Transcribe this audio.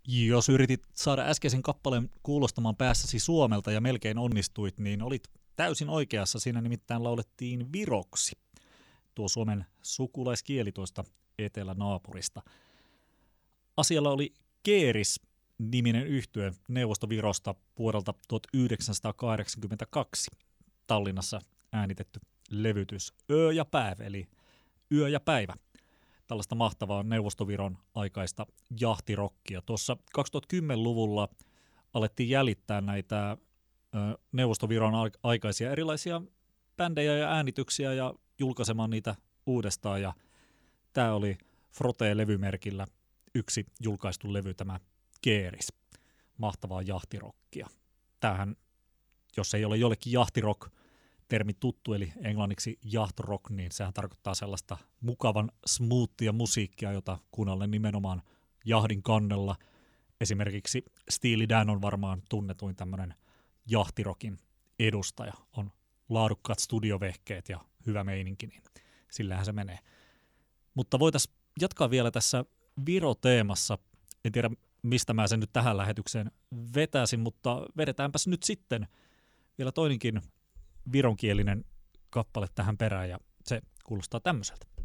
Jos yritit saada äskeisen kappaleen kuulostamaan päässäsi Suomelta ja melkein onnistuit, niin olit täysin oikeassa. Siinä nimittäin laulettiin viroksi. Tuo Suomen sukulaiskieli tuosta etelänaapurista. Asialla oli Keeris-niminen yhtye Neuvostovirosta vuodelta 1982. Tallinnassa äänitetty levytys Öö ja päivä, eli Yö ja päivä. Tällaista mahtavaa Neuvostoviron aikaista jahtirokkia. Tuossa 2010-luvulla alettiin jäljittää näitä Neuvostoviron aikaisia erilaisia bändejä ja äänityksiä ja julkaisemaan niitä uudestaan. Ja tämä oli Frote-levymerkillä yksi julkaistu levy, tämä Keeris. Mahtavaa jahtirokkia. Tämähän, jos ei ole jollekin jahtirock termi tuttu, eli englanniksi yacht rock, niin sehän tarkoittaa sellaista mukavan smoothia musiikkia, jota kuunnellen nimenomaan jahdin kannella. Esimerkiksi Steely Dan on varmaan tunnetuin tämmöinen jahtirokin edustaja. On laadukkaat studiovehkeet ja hyvä meininki, niin sillähän se menee. Mutta voitaisiin jatkaa vielä tässä Viro-teemassa. En tiedä, mistä mä sen nyt tähän lähetykseen vetäisin, mutta vedetäänpäs nyt sitten vielä toinenkin vironkielinen kappale tähän perään, ja se kuulostaa tämmöiseltä.